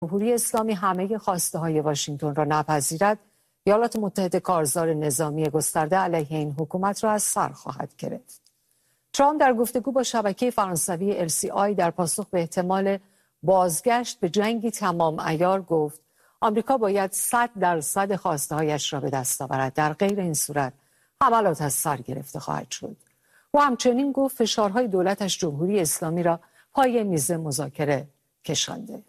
جمهوری اسلامی همه خواسته‌های واشنگتن را نپذیرد، ایالات متحده کارزار نظامی گسترده علیه این حکومت را از سر خواهد گرفت. ترامپ در گفتگو با شبکه فرانسوی LCI در پاسخ به احتمال بازگشت به جنگی تمام عیار گفت آمریکا باید 100% خواسته‌هایش را به دست آورد، در غیر این صورت حملات از سر گرفته خواهد شد. و همچنین گفت فشارهای دولتش جمهوری اسلامی را پای میز مذاکره کشانده.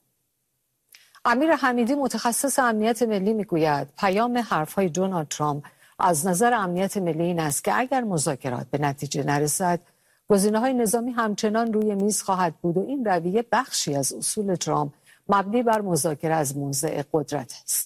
امیر حمیدی متخصص امنیت ملی میگوید پیام حرفهای دونالد ترامپ از نظر امنیت ملی این است که اگر مذاکرات به نتیجه نرسد گزینه‌های نظامی همچنان روی میز خواهد بود و این رویه بخشی از اصول ترامپ مبنی بر مذاکره از موضع قدرت است.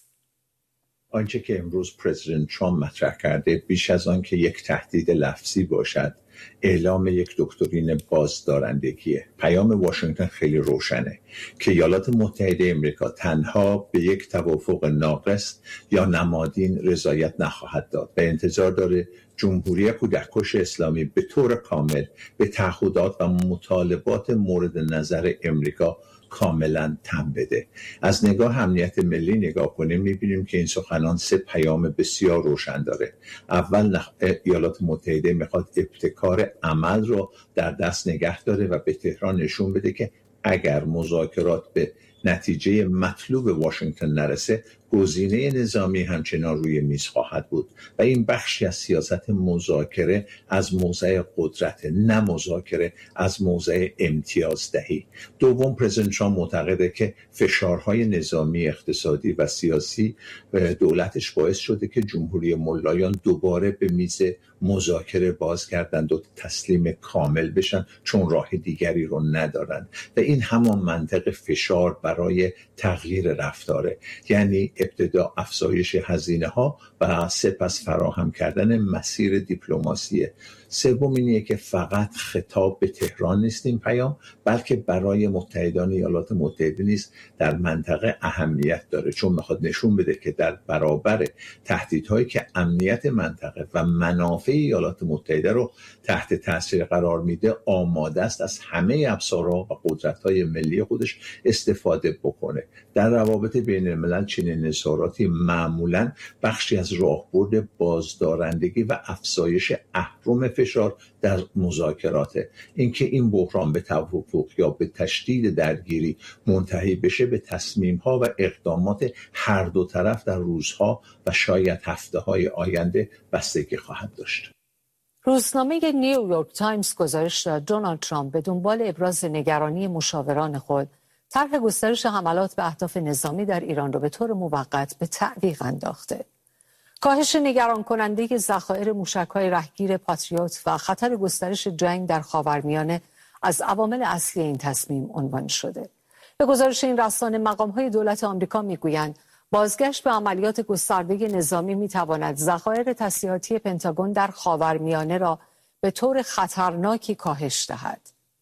آنچه که امروز پرزیدنت ترامپ مطرح کرده بیش از آن که یک تهدید لفظی باشد اعلام یک دکترین بازدارندگیه. پیام واشنگتن خیلی روشنه که ایالات متحده آمریکا تنها به یک توافق ناقص یا نمادین رضایت نخواهد داد و انتظار داره جمهوری کودککش اسلامی به طور کامل به تعهدات و مطالبات مورد نظر امریکا کاملا تن بده. از نگاه امنیت ملی نگاه کنیم میبینیم که این سخنان 3 پیام بسیار روشن داره. اول ایالات متحده میخواد ابتکار عمل رو در دست نگه داره و به تهران نشون بده که اگر مذاکرات به نتیجه مطلوب واشنگتن نرسه گزینه نظامی همچنان روی میز خواهد بود و این بخشی از سیاست مذاکره از موضع قدرت، نه مذاکره از موضع امتیازدهی. دوم، پرزیدنت ترامپ معتقده که فشارهای نظامی، اقتصادی و سیاسی دولتش باعث شده که جمهوری ملایان دوباره به میز مذاکره بازگردند و تسلیم کامل بشن چون راه دیگری رو ندارن و این همان منطق فشار برای تغییر رفتاره، یعنی ابتدا افزایش هزینه ها و سپس فراهم کردن مسیر دیپلماسیه. سوم اینه که فقط خطاب به تهران نیست این پیام، بلکه برای متحدان ایالات متحده نیز در منطقه اهمیت داره، چون میخواد نشون بده که در برابر تهدیدهایی که امنیت منطقه و منافع ایالات متحده رو تحت تاثیر قرار میده آماده است از همه ابزارها و قدرت‌های ملی خودش استفاده بکنه. در روابط بین الملل چنین نظاراتی معمولاً بخشی از راهبرد بازدارندگی و افزایش اهرم فشار در مذاکراته. اینکه این بحران به توافق یا به تشدید درگیری منتهی بشه به تصمیم‌ها و اقدامات هر دو طرف در روزها و شاید هفته‌های آینده بستگی خواهد داشت. روزنامه نیویورک تایمز گزارش داد دونالد ترامپ به دنبال ابراز نگرانی مشاوران خود طرح گسترش حملات به اهداف نظامی در ایران را به طور موقت به تعویق انداخته. کاهش نگران کننده ذخایر موشک‌های رهگیر پاتریوت و خطر گسترش جنگ در خاورمیانه از عوامل اصلی این تصمیم عنوان شده. به گزارش این رسانه مقام‌های دولت آمریکا می‌گویند بازگشت به عملیات گسترده نظامی می‌تواند ذخایر تسلیحاتی پنتاگون در خاورمیانه را به طور خطرناکی کاهش دهد.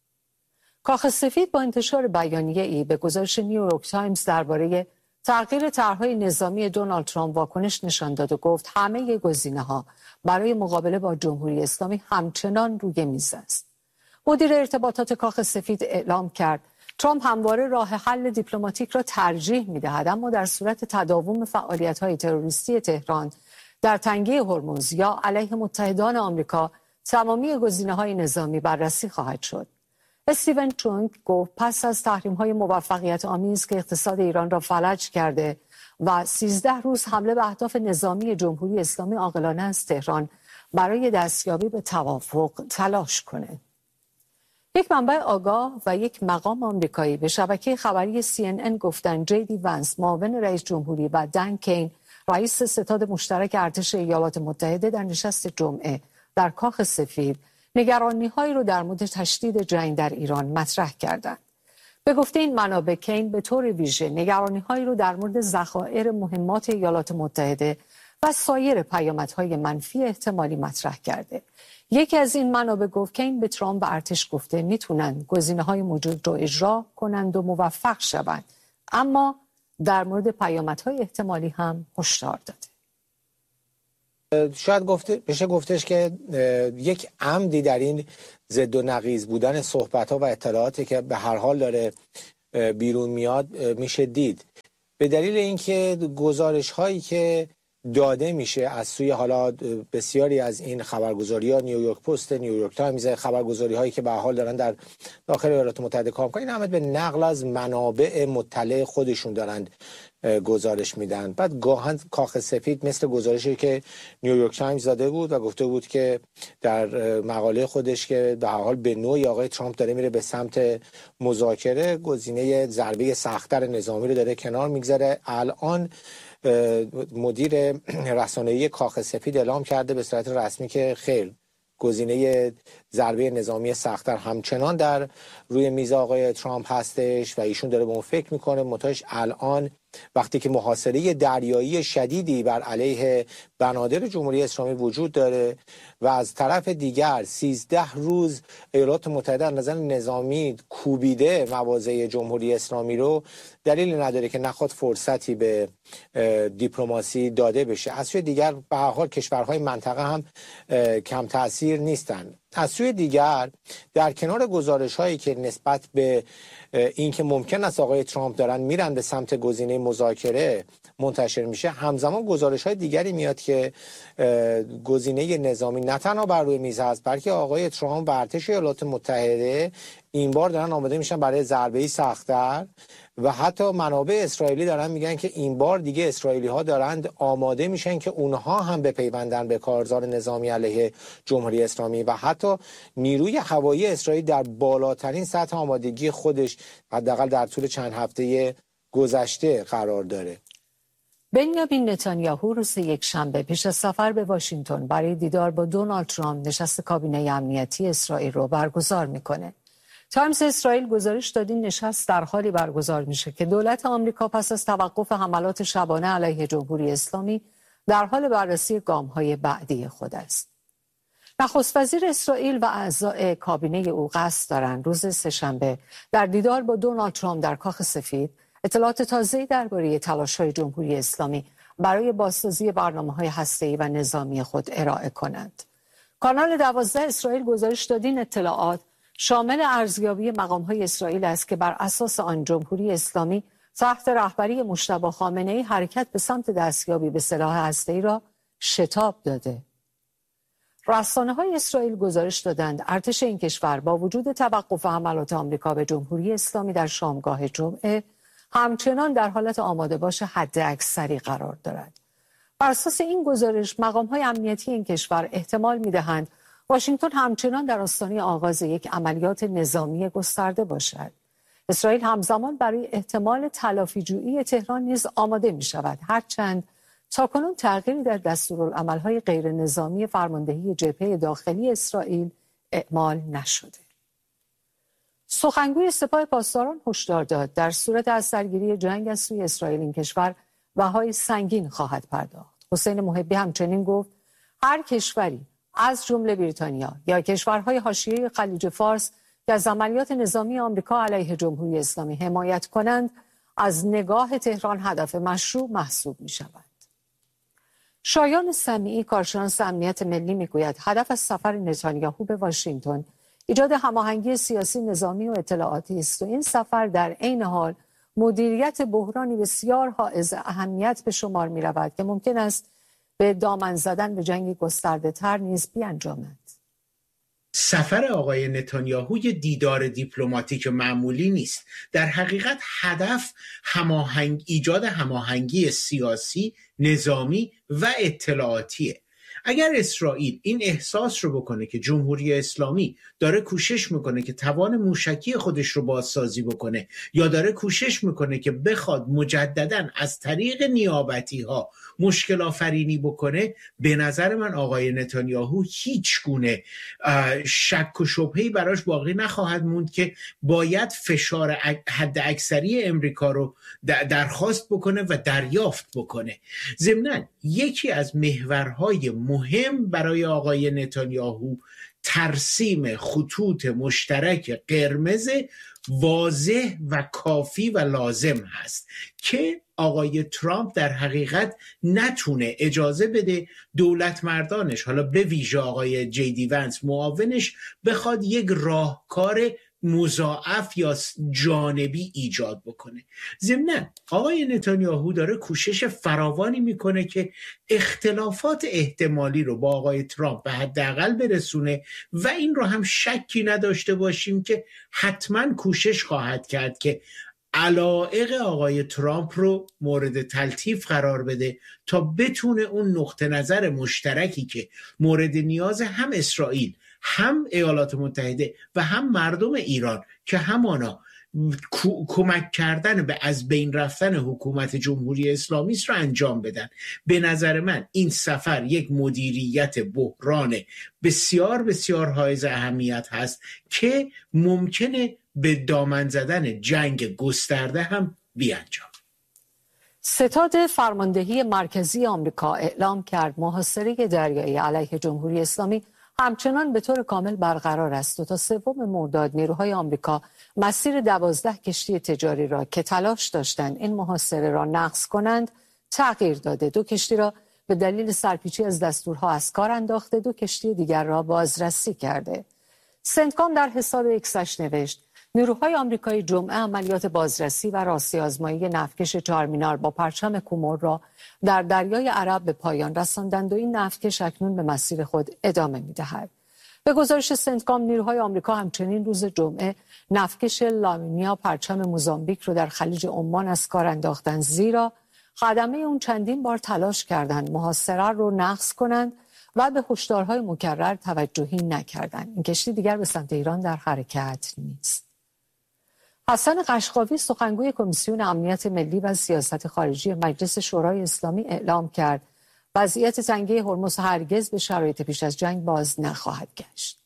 کاخ سفید با انتشار بیانیه‌ای به گزارش نیویورک تایمز درباره تغییر طرح‌های نظامی دونالد ترامپ واکنش نشان داد و گفت همه گزینه‌ها برای مقابله با جمهوری اسلامی همچنان روی میز است. مدیر ارتباطات کاخ سفید اعلام کرد ترامپ همواره راه حل دیپلماتیک را ترجیح می‌دهد، اما در صورت تداوم فعالیت‌های تروریستی تهران در تنگه هرمز یا علیه متحدان آمریکا تمامی گزینه‌های نظامی بررسی خواهد شد. استیون چونگ گفت پس از تحریم‌های موفقیت آمیز که اقتصاد ایران را فلج کرده و 13 روز حمله به اهداف نظامی جمهوری اسلامی عاقلانه از تهران برای دستیابی به توافق تلاش کنه. یک منبع آگاه و یک مقام آمریکایی به شبکه خبری CNN گفتند جی دی ونس معاون رئیس جمهوری و دن کین رئیس ستاد مشترک ارتش ایالات متحده در نشست جمعه در کاخ سفید نگرانی‌هایی رو در مورد تشدید جنگ در ایران مطرح کردند. به گفته این منابع کین به طور ویژه نگرانی‌هایی رو در مورد ذخایر مهمات ایالات متحده و سایر پیامدهای منفی احتمالی مطرح کرده. یکی از این منابع گفت کین به ترامپ و ارتش گفته میتونن گزینه‌های موجود رو اجرا کنند و موفق شوند، اما در مورد پیامدهای احتمالی هم هشدار داده. شاید بشه گفتش که یک عمدی در این ضد و نقیض بودن صحبت‌ها و اطلاعاتی که به هر حال داره بیرون میاد میشه دید. به دلیل اینکه گزارش هایی که داده میشه از سوی حالا بسیاری از این خبرگزاری‌ها، نیویورک پست، نیویورک تایمز، خبرگزاری هایی که به حال دارن در داخل ایالات متحده کار می‌کنن، این همه به نقل از منابع مطلع خودشون دارن گزارش میدن. بعد گاهن کاخ سفید مثل گزارشی که نیویورک تایمز داده بود و گفته بود که در مقاله خودش که به هر حال به نوعی آقای ترامپ داره میره به سمت مذاکره، گزینه ضربه سخت‌تر نظامی رو داره کنار میگذاره. الان مدیر رسانه‌ای کاخ سفید اعلام کرده به صورت رسمی که خیر، گزینه ضربه نظامی سخت‌تر همچنان در روی میز آقای ترامپ هستش و ایشون داره به اون فکر میکنه. منتهاش الان وقتی که محاصره دریایی شدیدی بر علیه بنادر جمهوری اسلامی وجود داره و از طرف دیگر 13 روز ایالات متحده از نظر نظامی کوبیده مواضع جمهوری اسلامی رو، دلیل نداره که نخواد فرصتی به دیپلماسی داده بشه. از سوی دیگر به هر حال کشورهای منطقه هم کم تأثیر نیستن. از سوی دیگر در کنار گزارش هایی که نسبت به اینکه ممکن است آقای ترامپ دارن میرن به سمت گزینه مذاکره منتشر میشه، همزمان گزارش های دیگری میاد که گزینه نظامی نه تنها بر روی میز هست، بلکه آقای ترامپ و ارتش ایالات متحده این بار دارن آماده میشن برای ضربه‌ای سخت‌تر و حتی منابع اسرائیلی دارن میگن که این بار دیگه اسرائیلی ها دارند آماده میشن که اونها هم بپیوندن به کارزار نظامی علیه جمهوری اسلامی و حتی نیروی هوایی اسرائیل در بالاترین سطح آمادگی خودش حداقل در طول چند هفته گذشته قرار داره. بنیامین نتانیاهو روز یکشنبه پیش از سفر به واشنگتن برای دیدار با دونالد ترامپ نشست کابینه امنیتی اسرائیل رو برگزار میکنه. تایمز اسرائیل گزارش داد این نشست در حالی برگزار میشه که دولت آمریکا پس از توقف حملات شبانه علیه جمهوری اسلامی در حال بررسی گام‌های بعدی خود است. نخست وزیر اسرائیل و اعضای کابینه او قصد دارند روز سه‌شنبه در دیدار با دونالد ترامپ در کاخ سفید اطلاعات تازه‌ای درباره تلاش‌های جمهوری اسلامی برای بازسازی برنامه‌های هسته‌ای و نظامی خود ارائه کنند. کانال 12 اسرائیل گزارش داد این اطلاعات شامل ارزیابی مقام‌های اسرائیل است که بر اساس آن جمهوری اسلامی تحت رهبری مجتبی خامنه‌ای حرکت به سمت دستیابی به سلاح هسته‌ای را شتاب داده. رسانه‌های اسرائیل گزارش دادند ارتش این کشور با وجود توقف حملات آمریکا به جمهوری اسلامی در شامگاه جمعه همچنان در حالت آماده باش حداکثری قرار دارد. بر اساس این گزارش مقام‌های امنیتی این کشور احتمال می‌دهند واشنگتن همچنان در آستانه آغاز یک عملیات نظامی گسترده باشد. اسرائیل همزمان برای احتمال تلافی‌جویی تهران نیز آماده می‌شود، هرچند تاکنون تغییری در دستورالعمل‌های غیر نظامی فرماندهی جبهه داخلی اسرائیل اعمال نشده. سخنگوی سپاه پاسداران هشدار داد در صورت از سرگیری جنگ از سوی اسرائیل این کشور بهای سنگین خواهد پرداخت. حسین محبی همچنین گفت هر کشوری از جمله بریتانیا یا کشورهای حاشیه خلیج فارس که از عملیات نظامی آمریکا علیه جمهوری اسلامی حمایت کنند از نگاه تهران هدف مشروع محسوب می شود. شایان سمیعی کارشناس امنیت ملی میگوید هدف از سفر نتانیاهو به واشنگتن ایجاد هماهنگی سیاسی، نظامی و اطلاعاتی است و این سفر در عین حال مدیریت بحرانی بسیار حائز اهمیت به شمار می رود که ممکن است به دامن زدن به جنگی گسترده تر نیز بیانجامد. سفر آقای نتانیاهو یه دیدار دیپلماتیک معمولی نیست. در حقیقت هدف ایجاد هماهنگی سیاسی، نظامی و اطلاعاتیه. اگر اسرائیل این احساس رو بکنه که جمهوری اسلامی داره کوشش میکنه که توان موشکی خودش رو بازسازی بکنه یا داره کوشش میکنه که بخواد مجدداً از طریق نیابتی ها مشکل آفرینی بکنه، به نظر من آقای نتانیاهو هیچ گونه شک و شبهه‌ای براش باقی نخواهد موند که باید فشار حد اکثری امریکا رو درخواست بکنه و دریافت بکنه. ضمناً یکی از محورهای مهم برای آقای نتانیاهو ترسیم خطوط مشترک قرمز واضح و کافی و لازم هست که آقای ترامپ در حقیقت نتونه اجازه بده دولت مردانش، حالا به ویژه آقای جی دی ونس معاونش، بخواد یک راهکار مضاعف یا جانبی ایجاد بکنه. ضمناً آقای نتانیاهو داره کوشش فراوانی میکنه که اختلافات احتمالی رو با آقای ترامپ به حداقل برسونه و این رو هم شکی نداشته باشیم که حتما کوشش خواهد کرد که علایق آقای ترامپ رو مورد تلطیف قرار بده تا بتونه اون نقطه نظر مشترکی که مورد نیاز هم اسرائیل، هم ایالات متحده و هم مردم ایران که همانا کمک کردن به از بین رفتن حکومت جمهوری اسلامی است رو انجام بدن. به نظر من این سفر یک مدیریت بحران بسیار بسیار حائز اهمیت هست که ممکنه به دامن زدن جنگ گسترده هم بیانجام. ستاد فرماندهی مرکزی آمریکا اعلام کرد محاصره دریایی علیه جمهوری اسلامی همچنان به طور کامل برقرار است و تا 3 مرداد نیروهای آمریکا مسیر 12 کشتی تجاری را که تلاش داشتند این محاصره را نقض کنند تغییر داده. 2 کشتی را به دلیل سرپیچی از دستورها از کار انداخته، 2 کشتی دیگر را بازرسی کرده. سنتکام در حساب ایکسش نوشت نیروهای آمریکایی جمعه عملیات بازرسی و راستی آزمایی نفتکش چهارمینار با پرچم کومور را در دریای عرب به پایان رساندند و این نفتکش اکنون به مسیر خود ادامه می‌دهد. به گزارش سنتکام نیروهای آمریکا همچنین روز جمعه نفتکش لامینیا پرچم موزامبیک را در خلیج عمان از کار انداختند، زیرا خدمه اون چندین بار تلاش کردند محاصره را نقض کنند و به هشدارهای مکرر توجهی نکردند. این کشتی دیگر به سمت ایران در حرکت نیست. حسن قشقاوی سخنگوی کمیسیون امنیت ملی و سیاست خارجی مجلس شورای اسلامی اعلام کرد وضعیت تنگه هرمز هرگز به شرایط پیش از جنگ باز نخواهد گشت.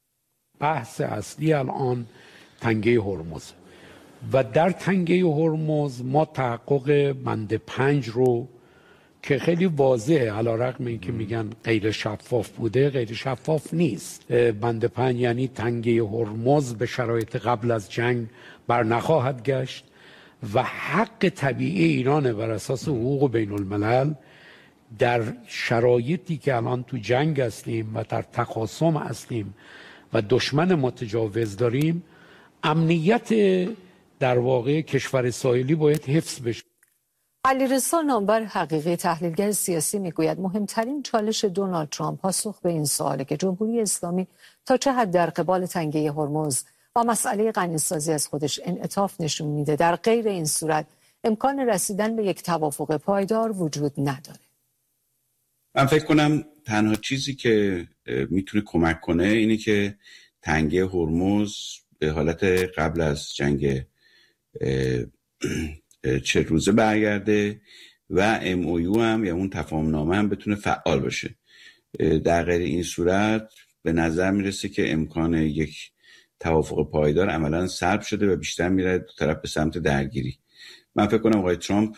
بحث اصلی الان تنگه هرمز و در تنگه هرمز ما تحقق بند 5 رو که خیلی واضحه، علیرغم اینکه میگن غیر شفاف بوده، غیر شفاف نیست. بند 5 یعنی تنگه هرمز به شرایط قبل از جنگ بر نخواهد گشت و حق طبیعی ایرانه بر اساس حقوق بین الملل در شرایطی که الان تو جنگ هستیم و در تخاصم هستیم و دشمن متجاوز داریم، امنیت در واقع کشور ساحلی باید حفظ بشه. علیرضا نامور حقیقی تحلیلگر سیاسی میگوید مهمترین چالش دونالد ترامپ پاسخ به این سواله که جمهوری اسلامی تا چه حد در قبال تنگه هرمز و مسئله غنیسازی از خودش انعطاف نشون میده. در غیر این صورت امکان رسیدن به یک توافق پایدار وجود نداره. من فکر کنم تنها چیزی که میتونه کمک کنه اینه که تنگه هرمز به حالت قبل از جنگ 40 روزه برگرده و MOU هم یا اون تفاهم نامه هم بتونه فعال باشه. در غیر این صورت به نظر میرسه که امکان یک توافق پایدار عملاً سلب شده و بیشتر میره دو طرف به سمت درگیری. من فکر کنم آقای ترامپ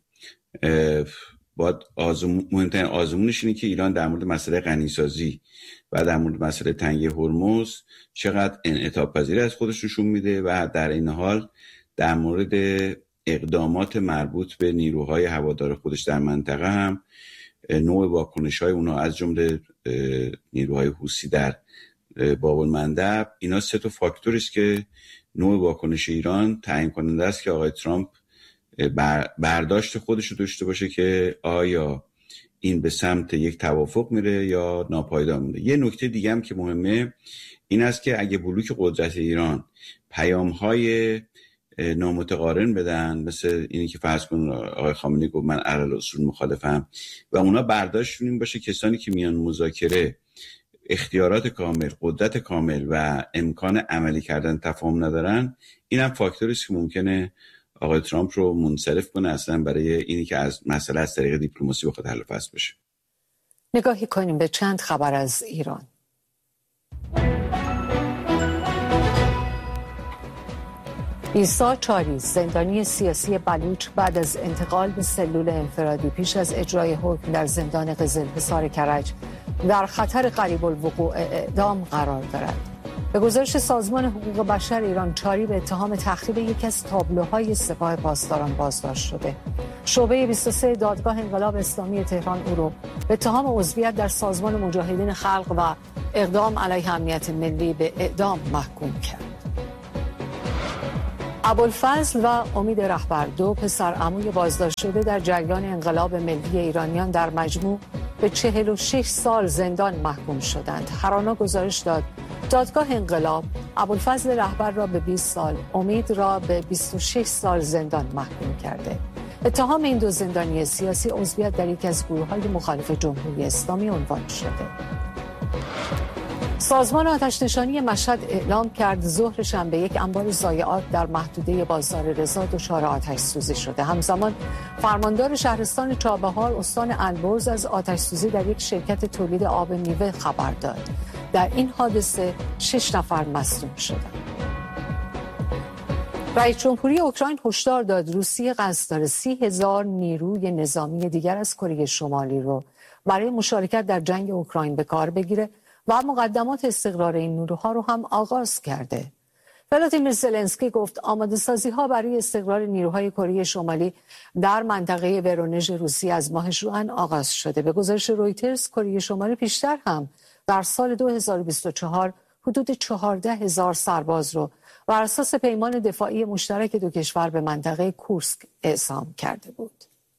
باید مهمترین آزمونش اینه که ایران در مورد مسئله غنیسازی و در مورد مسئله تنگه هرمز چقدر انعطاف پذیر از خودش نشون میده و در این حال در مورد اقدامات مربوط به نیروهای هوادار خودش در منطقه هم نوع واکنش‌های اونها از جمله نیروهای حوثی در باب المندب، اینا 3 فاکتوری است که نوع واکنش ایران تعیین کننده است که آقای ترامپ برداشت خودش رو داشته باشه که آیا این به سمت یک توافق میره یا ناپایدار میره. یه نکته دیگه هم که مهمه این است که اگه بلوک قدرت ایران پیام‌های نامتقارن بدن، مثل اینی که فرض کن آقای خامنه‌ای گفت من علل اصول مخالفم و اونا برداشتشون این باشه کسانی که میان مذاکره اختیارات کامل، قدرت کامل و امکان عملی کردن تفاهم ندارن، اینم فاکتوری است که ممکنه آقای ترامپ رو منصرف کنه اصلا برای اینی که از مسئله از طریق دیپلماسی بخواد حل و فصل بشه. نگاهی کنیم به چند خبر از ایران. عیسی چاریز زندانی سیاسی بلوچ بعد از انتقال به سلول انفرادی پیش از اجرای حکم در زندان قزلحصار کرج در خطر قریب الوقوع اعدام قرار دارد. به گزارش سازمان حقوق بشر ایران، چاری به اتهام تخریب یکی از تابلوهای سپاه پاسداران بازداشت شده. شعبه 23 دادگاه انقلاب اسلامی تهران او را به اتهام عضویت در سازمان مجاهدین خلق و اقدام علیه امنیت ملی به اعدام محکوم کرد. ابوالفضل و امید رهبر، دو پسر عموی بازداشت شده در جریان انقلاب ملی ایرانیان، در مجموع به 46 سال زندان محکوم شدند. هرانا گزارش داد دادگاه انقلاب ابوالفضل رهبر را به 20 سال، امید را به 26 سال زندان محکوم کرده. اتهام این دو زندانی سیاسی عضویت در یکی از گروه‌های مخالف جمهوری اسلامی عنوان شده. سازمان آتش‌نشانی مشهد اعلام کرد ظهر شنبه یک انبار ضایعات در محدوده بازار رضا دچار آتش‌سوزی شده. همزمان فرماندار شهرستان چابهار استان البرز از آتش‌سوزی در یک شرکت تولید آب میوه خبر داد. در این حادثه 6 نفر مصدوم شدند. رئیس جمهوری اوکراین هشدار داد روسیه قصد داره 30,000 نیروی نظامی دیگر از کره شمالی رو برای مشارکت در جنگ اوکراین به کار بگیره و مقدمات استقرار این نیروها رو هم آغاز کرده. ولادیمیر زلنسکی گفت آماده سازی ها برای استقرار نیروهای کره شمالی در منطقه ورونژ روسیه از ماه ژوئن آغاز شده. به گزارش رویترز کره شمالی پیشتر هم در سال 2024 حدود 14,000 سرباز رو بر اساس پیمان دفاعی مشترک دو کشور به منطقه کورسک اعزام کرده بود.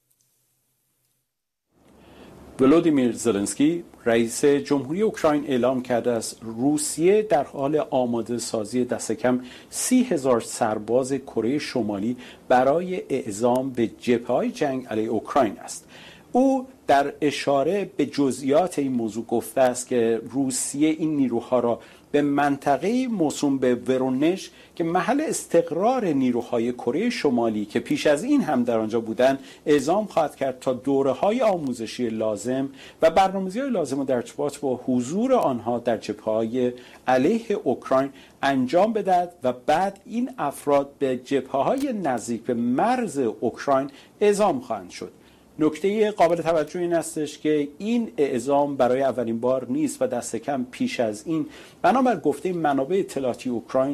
ولادیمیر زلنسکی رئیس جمهوری اوکراین اعلام کرده است روسیه در حال آماده سازی دست کم 30,000 سرباز کره شمالی برای اعزام به جبهه‌های جنگ علیه اوکراین است. او در اشاره به جزئیات این موضوع گفته است که روسیه این نیروها را به منطقه موسوم به ورونژ که محل استقرار نیروهای کره شمالی که پیش از این هم در آنجا بودند اعزام خواهد کرد تا دوره‌های آموزشی لازم و برنامه‌ریزی‌های لازم را در ارتباط با حضور آنها در جبهه‌های علیه اوکراین انجام بدهد و بعد این افراد به جبهه‌های نزدیک به مرز اوکراین اعزام خواهند شد. نکته قابل توجه این استش که این اعزام برای اولین بار نیست و دست کم پیش از این بنابر گفته منابع اطلاعاتی اوکراین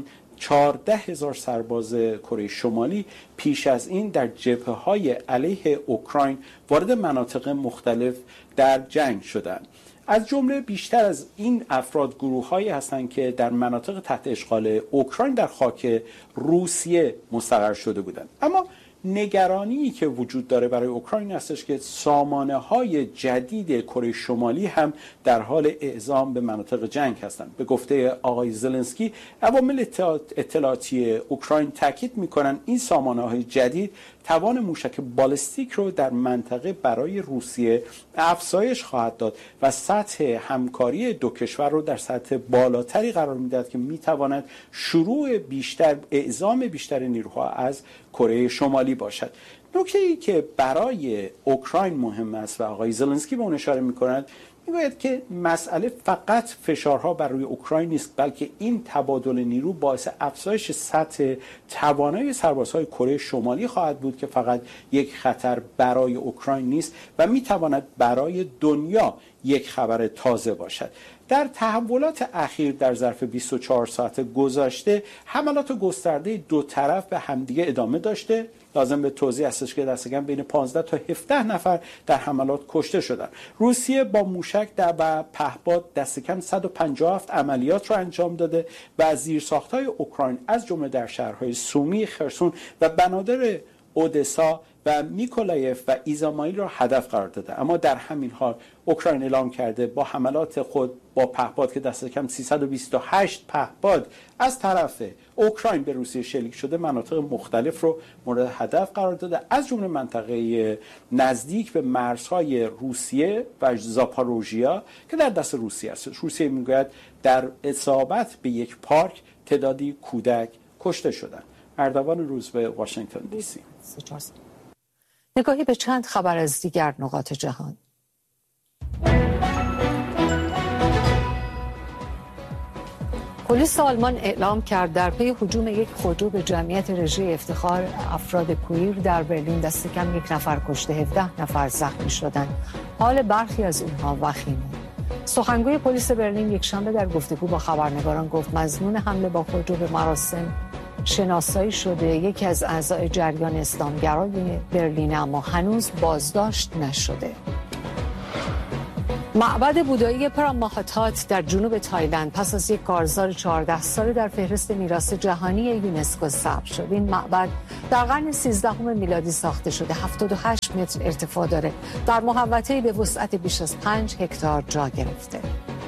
14,000 سرباز کره شمالی پیش از این در جبهه‌های علیه اوکراین وارد مناطق مختلف در جنگ شدند. از جمله بیشتر از این افراد گروه‌هایی هستند که در مناطق تحت اشغال اوکراین در خاک روسیه مستقر شده بودند. اما نگرانی که وجود داره برای اوکراین هستش که سامانه‌های جدید کره شمالی هم در حال اعزام به مناطق جنگ هستند. به گفته آقای زلنسکی عوامل اطلاعاتی اوکراین تاکید می‌کنند این سامانه‌های جدید توان موشک بالستیک رو در منطقه برای روسیه افزایش خواهد داد و سطح همکاری دو کشور رو در سطح بالاتری قرار می‌دهد که می‌تواند شروع بیشتر اعزام بیشتر نیروها از کره شمالی باشد. نکته‌ای که برای اوکراین مهم است و آقای زلنسکی به اون اشاره می‌کند میگوید که مسئله فقط فشارها بر روی اوکراین نیست بلکه این تبادل نیرو باعث افزایش سطح توانایی سربازهای کره شمالی خواهد بود که فقط یک خطر برای اوکراین نیست و میتواند برای دنیا یک خبر تازه باشد. در تحولات اخیر در ظرف 24 ساعت گذشته حملات گسترده دو طرف به همدیگه ادامه داشته. لازم به توضیح هستش که دست کم بین 15 تا 17 نفر در حملات کشته شدند. روسیه با موشک و پهپاد دست کم 157 عملیات را انجام داده و از زیرساخت‌های اوکراین از جمله در شهرهای سومی، خرسون و بنادر اودسا و میکولایف و ایزمایل را هدف قرار داده. اما در همین حال اوکراین اعلام کرده با حملات خود با پهپاد که دست کم 328 پهپاد از طرف اوکراین به روسیه شلیک شده مناطق مختلف رو مورد هدف قرار داده از جمله منطقه نزدیک به مرزهای روسیه و زاپاروژیا که در دست روسیه است. روسیه میگوید در اصابت به یک پارک تعدادی کودک کشته شدند. اردوان روز به واشنگتن دی سی. نگاهی به چند خبر از دیگر نقاط جهان. پلیس آلمان اعلام کرد در پی هجوم یک خودرو به جمعیت رژه افتخار افراد کویر در برلین دست کم 1 نفر کشته 17 نفر زخمی شدند. حال برخی از اونها وخیمه. سخنگوی پلیس برلین یکشنبه در گفتگو با خبرنگاران گفت مظنون حمله با خودرو به مراسم شناسایی شده یکی از اعضای جریان اسلامگرای برلین اما هنوز بازداشت نشده. معبد بودایی پراماهاتات در جنوب تایلند پس از یک کارزار 14 ساله در فهرست میراث جهانی یونسکو ثبت شد. این معبد در قرن 13 میلادی ساخته شده، 78 متر ارتفاع داره، در محوطه‌ای به وسعت بیش از 5 هکتار جا گرفته.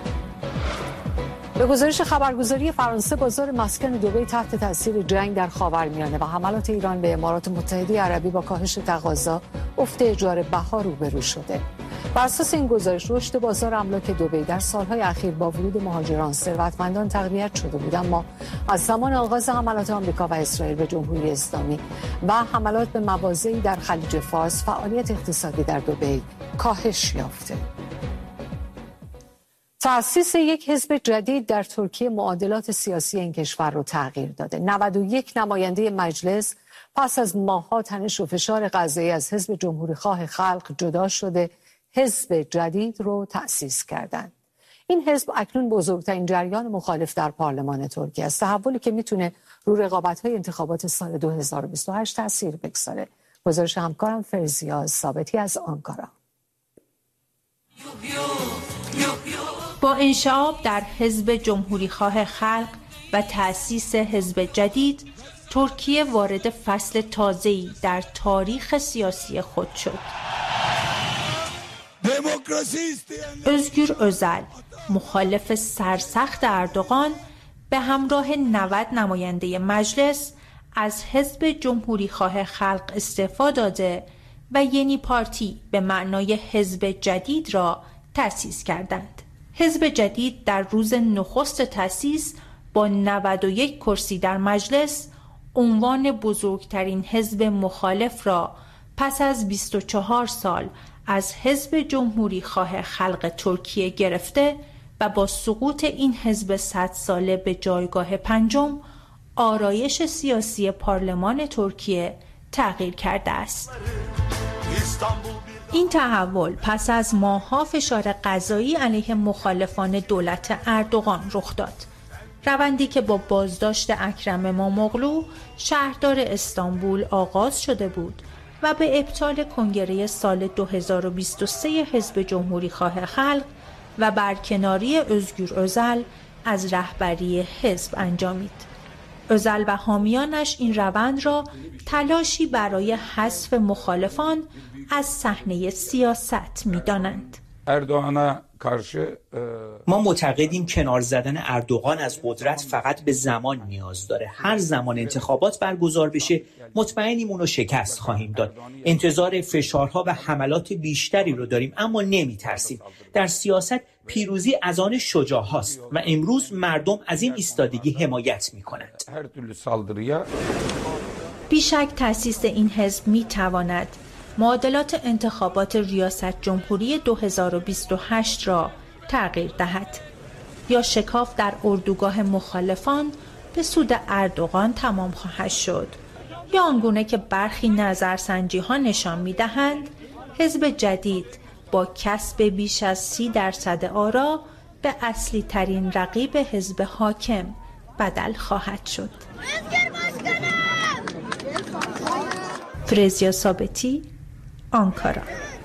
به گزارش خبرگزاری فرانسه، بازار مسکن دبی تحت تاثیر جنگ در خاورمیانه و حملات ایران به امارات متحده عربی با کاهش تقاضا، افت اجاره بها روبرو شده. بر اساس این گزارش، رشد بازار املاک دبی در سالهای اخیر با ورود مهاجران ثروتمندان تقویت شده بود، اما از زمان آغاز حملات آمریکا و اسرائیل به جمهوری اسلامی و حملات به مواضعی در خلیج فارس، فعالیت اقتصادی در دبی کاهش یافته. تأسیس یک حزب جدید در ترکیه معادلات سیاسی این کشور رو تغییر داده. 91 نماینده مجلس پس از ماه‌ها تنش و فشار قضایی از حزب جمهوریخواه خلق جدا شده، حزب جدید رو تأسیس کردند. این حزب اکنون بزرگترین جریان مخالف در پارلمان ترکیه است، تحولی که میتونه رو رقابت‌های انتخابات سال 2028 تأثیر بگذاره. گزارش همکارم فرزیا ثابتی از آنکارا. با انشعاب در حزب جمهوریخواه خلق و تأسیس حزب جدید، ترکیه وارد فصل تازه‌ای در تاریخ سیاسی خود شد. özgür özal، مخالف سرسخت اردوغان، به همراه 90 نماینده مجلس از حزب جمهوریخواه خلق استعفا داده و یعنی پارتی به معنای حزب جدید را تأسیس کردند. حزب جدید در روز نخست تأسیس با 91 کرسی در مجلس عنوان بزرگترین حزب مخالف را پس از 24 سال از حزب جمهوریخواه خلق ترکیه گرفته و با سقوط این حزب 100 ساله به جایگاه پنجم، آرایش سیاسی پارلمان ترکیه تغییر کرده است. این تحول پس از ماه‌ها فشار قضایی علیه مخالفان دولت اردوغان رخ داد. روندی که با بازداشت اکرم اماموغلو شهردار استانبول آغاز شده بود و به ابطال کنگره سال 2023 حزب جمهوریخواه خلق و برکناری özgür özal از رهبری حزب انجامید. özal و حامیانش این روند را تلاشی برای حذف مخالفان از صحنه سیاست می‌دانند. ما معتقدیم کنار زدن اردوغان از قدرت فقط به زمان نیاز داره. هر زمان انتخابات برگزار بشه مطمئنیم اونو شکست خواهیم داد. انتظار فشارها و حملات بیشتری رو داریم، اما نمیترسیم. در سیاست پیروزی از آن شجاع هاست و امروز مردم از این ایستادگی حمایت میکنند. بیشک تأسیس این حزب میتواند معادلات انتخابات ریاست جمهوری 2028 را تغییر دهد یا شکاف در اردوگاه مخالفان به سود اردوغان تمام خواهد شد، یا آنگونه که برخی نظرسنجی ها نشان می دهند حزب جدید با کسب بیش از 30% آرا به اصلی ترین رقیب حزب حاکم بدل خواهد شد. فرزیا ثابتی، آنکارا.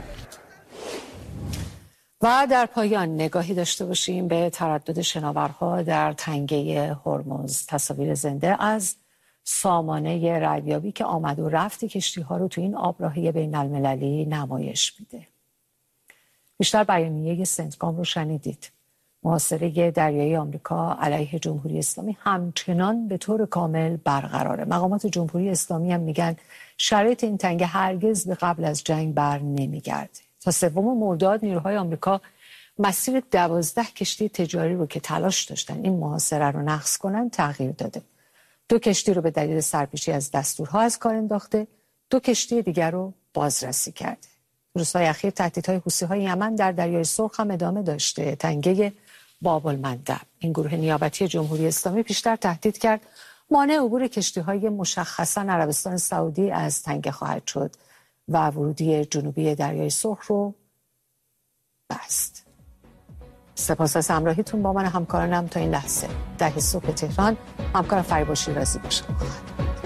و در پایان نگاهی داشته باشیم به تردد شناورها در تنگه هرمز. تصاویر زنده از سامانه ردیابی که آمد و رفت کشتی‌ها رو تو این آبراهی بین المللی نمایش میده. بیشتر بیانیه سنتکام رو شنیدید. محاصره دریایی آمریکا علیه جمهوری اسلامی همچنان به طور کامل برقراره. مقامات جمهوری اسلامی هم میگن شرایط این تنگه هرگز به قبل از جنگ بر نمیگرده. تا 3 مرداد نیروهای آمریکا مسیر 12 کشتی تجاری رو که تلاش داشتن این محاصره رو نقض کنن تغییر داده. 2 کشتی رو به دلیل سرپیچی از دستورها از کار انداخته، 2 کشتی دیگر رو بازرسی کرده. روزهای اخیر تهدیدهای حوثی‌های یمن در دریای سرخ هم ادامه داشته. تنگه باب المندب، این گروه نیابتی جمهوری اسلامی پیشتر تهدید کرد مانع عبور کشتی‌های مشخصاً عربستان سعودی از تنگه خواهد شد و ورودی جنوبی دریای سرخ رو بست. سپاس از همراهیتون با من همکارانم تا این لحظه. 10 صبح تهران همکار فریبا شیرازی باشید.